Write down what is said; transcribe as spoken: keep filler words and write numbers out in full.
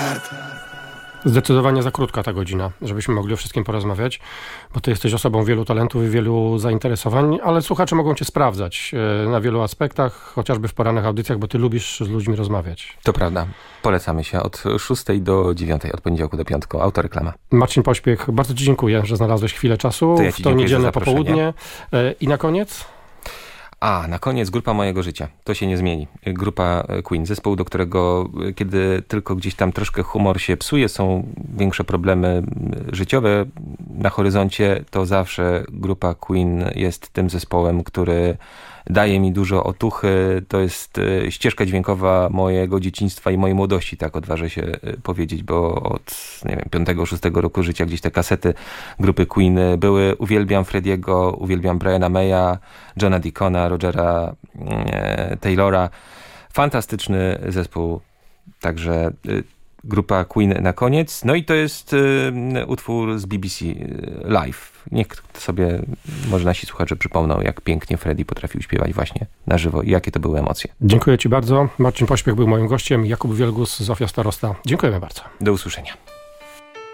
kart. Zdecydowanie za krótka ta godzina, żebyśmy mogli o wszystkim porozmawiać, bo ty jesteś osobą wielu talentów i wielu zainteresowań, ale słuchacze mogą cię sprawdzać na wielu aspektach, chociażby w porannych audycjach, bo ty lubisz z ludźmi rozmawiać. To prawda. Polecamy się od szóstej do dziewiątej, od poniedziałku do piątku. Autoreklama. Marcin Pośpiech, bardzo ci dziękuję, że znalazłeś chwilę czasu To ja w to niedzielne popołudnie. I na koniec? A, na koniec grupa mojego życia. To się nie zmieni. Grupa Queen, zespół, do którego kiedy tylko gdzieś tam troszkę humor się psuje, są większe problemy życiowe na horyzoncie, to zawsze grupa Queen jest tym zespołem, który daje mi dużo otuchy. To jest ścieżka dźwiękowa mojego dzieciństwa i mojej młodości, tak odważę się powiedzieć, bo od, nie wiem, piątego, szóstego roku życia gdzieś te kasety grupy Queen były. Uwielbiam Frediego, uwielbiam Briana Maya, Johna Deacona, Rogera e, Taylora. Fantastyczny zespół, także grupa Queen na koniec. No i to jest y, utwór z B B C Live. Niech sobie może nasi słuchacze przypomną, jak pięknie Freddie potrafił śpiewać właśnie na żywo i jakie to były emocje. Dziękuję ci bardzo. Marcin Pośpiech był moim gościem. Jakub Wielgus, Zofia Starosta. Dziękujemy bardzo. Do usłyszenia.